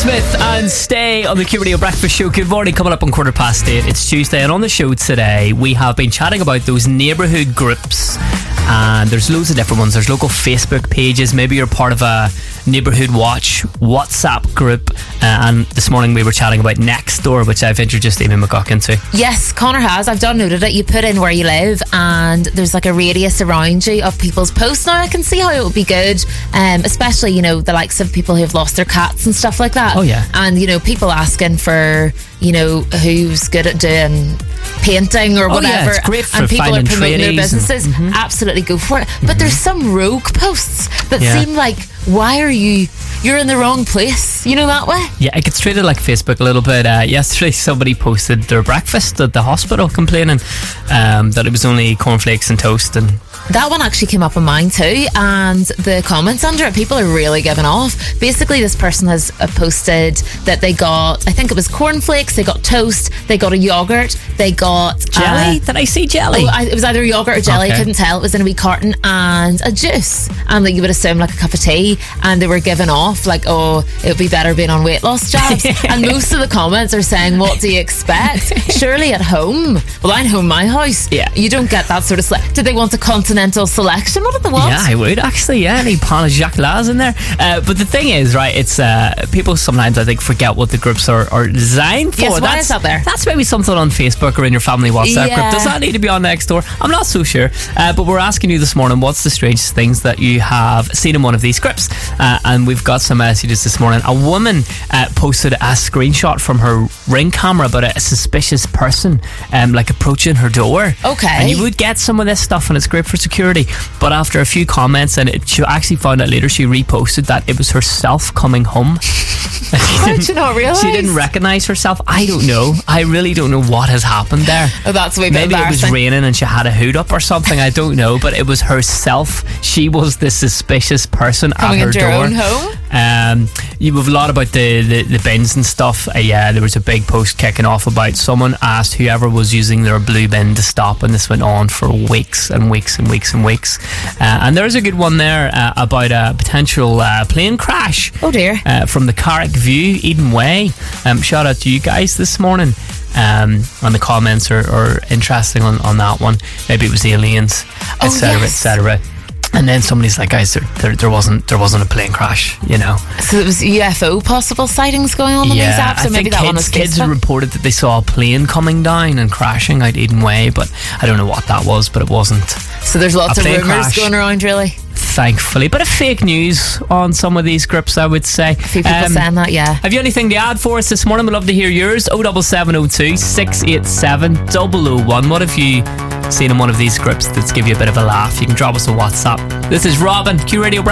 Smith and Stay on the Q Radio Breakfast Show. Good morning, coming up on 8:15. It's Tuesday, and on the show today we have been chatting about those neighbourhood groups, and there's loads of different ones. There's local Facebook pages. Maybe you're part of a Neighbourhood Watch WhatsApp group, and this morning we were chatting about Nextdoor, which I've introduced Amy McGuck into. Yes, Connor has. I've downloaded it. You put in where you live and there's like a radius around you of people's posts. Now I can see how it would be good, especially, you know, the likes of people who've lost their cats and stuff like that. Oh yeah. And, you know, people asking for, you know, who's good at doing painting or whatever. Yeah, it's great for and people are finding promoting their businesses. and, Absolutely go for it. But there's some rogue posts that seem like, why are you're in the wrong place, you know, that way? Yeah, it gets treated like Facebook a little bit. Yesterday somebody posted their breakfast at the hospital complaining that it was only cornflakes and toast, and that one actually came up on mine too, and the comments under it, people are really giving off. Basically, this person has posted that they got, I think it was cornflakes, they got toast, they got a yogurt, they got jelly. Did I see jelly? It was either yogurt or jelly. Okay. I couldn't tell. It was in a wee carton, and a juice, and like you would assume like a cup of tea, and they were giving off like, oh, it would be better being on weight loss jabs. And most of the comments are saying, what do you expect? Surely at home. Well, I know my house. Yeah. You don't get that sort of did they want a continental selection? What did they want? Yeah, I would actually. Yeah, any pan of Jacques Laz in there. But the thing is, right, it's people sometimes I think forget what the groups are designed for. Yes, why is that there? That's maybe something on Facebook or in your family WhatsApp group. Does that need to be on Nextdoor? I'm not so sure. But we're asking you this morning, what's the strangest things that you have seen in one of these scripts? And we've got some messages this morning. A woman posted a screenshot from her Ring camera about a suspicious person like approaching her door. Okay. And you would get some of this stuff, and it's great for security. But after a few comments, and she actually found out later, she reposted that it was herself coming home. How did you not realise? She didn't recognise herself. I don't know. I really don't know what has happened there. Oh, that's a wee bit Maybe it was embarrassing. raining and she had a hood up or something. I don't know. But it was herself. She was the suspicious person coming at her into door. your own home. You have a lot about the bins and stuff. Yeah, there was a big post kicking off about someone asked whoever was using their blue bin to stop, and this went on for weeks and weeks and weeks and weeks. And there's a good one there about a potential plane crash. Oh dear. From the Carrick View, Eden Way. Shout out to you guys this morning. And the comments are interesting on that one. Maybe it was aliens, etc., etc. And then somebody's like, guys, there wasn't a plane crash, you know. So it was UFO possible sightings going on these apps, or maybe that one was kids had reported that they saw a plane coming down and crashing out Eden Way, but I don't know what that was, but it wasn't. So there's lots of rumours going around, really. Thankfully, but a fake news on some of these groups, I would say. A few people saying that, yeah. Have you anything to add for us this morning? We'd love to hear yours. 07702 687 001. What have you seen in one of these scripts that's give you a bit of a laugh? You can drop us a WhatsApp. This is Robin, Q Radio Breakfast.